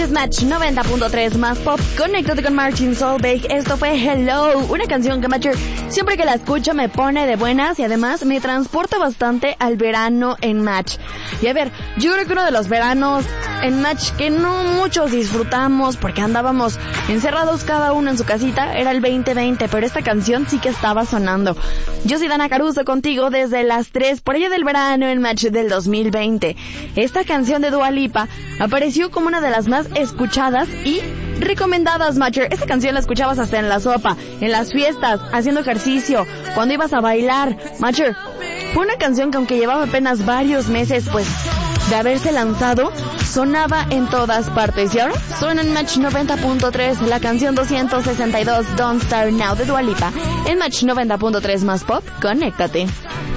es Match 90.3 más pop. Conéctate con Martin Solveig. Esto fue Hello, una canción que Matcher siempre que la escucho me pone de buenas y además me transporta bastante al verano en Match. Y a ver, yo creo que uno de los veranos en Match que no muchos disfrutamos porque andábamos encerrados cada uno en su casita era el 2020, pero esta canción sí que estaba sonando. Yo soy Dana Caruso contigo desde las 3 por allá del verano en Match del 2020. Esta canción de Dua Lipa apareció como una de las más escuchadas y recomendadas, Matcher. Esta canción la escuchabas hasta en la sopa, en las fiestas, haciendo ejercicio, cuando ibas a bailar, Matcher. Fue una canción que aunque llevaba apenas varios meses, pues, de haberse lanzado, sonaba en todas partes. Y ahora suena en Match 90.3 la canción 262 Don't Start Now de Dua Lipa. En Match 90.3 más pop, conéctate.